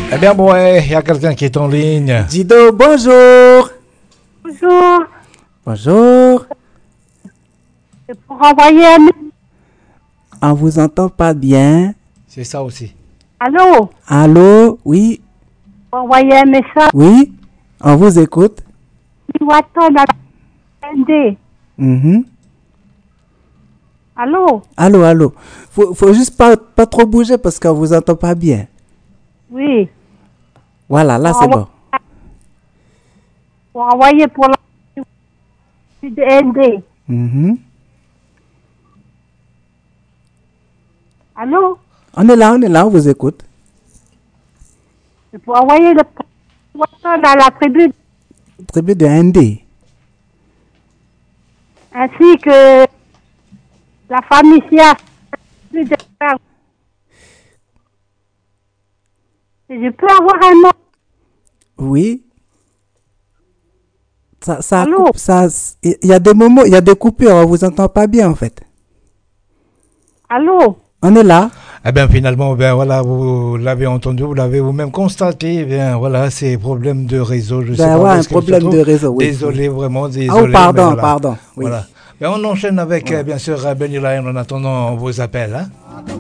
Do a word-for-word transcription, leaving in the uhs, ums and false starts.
Eh bien, bon, il y a quelqu'un qui est en ligne. Dido, bonjour. Bonjour. Bonjour. C'est pour envoyer un... On vous entend pas bien. C'est ça aussi. Allô? Allô, oui. Pour envoyer un message. Oui, on vous écoute. Watton à la N D. Mhm. Allô? Allô, allô. Faut, faut juste pas, pas trop bouger parce qu'on vous entend pas bien. Oui. Voilà, là Pour c'est envo- bon. Pour envoyer pour la de N D. Mhm. Allô? On est là, on est là, on vous écoute. C'est pour envoyer le Watton à la tribu Tribu de N D. ainsi que la famille Sia. De... Je peux avoir un nom? Oui. Ça, ça, Allô? coupe, ça, il y a des moments, il y a des coupures, on vous entend pas bien en fait. Allô? On est là. Eh bien, finalement, ben voilà, vous l'avez entendu, vous l'avez vous-même constaté. Eh bien, voilà, c'est problème de réseau. Je sais Ben pas ouais, où un est-ce qu'elle se problème trouve. de réseau, oui. Désolé, vraiment, désolé. Ah, oh, pardon, mais voilà. pardon. Oui. Voilà. Ben, on enchaîne avec, euh, bien sûr, Benny Lion en attendant vos appels. Hein.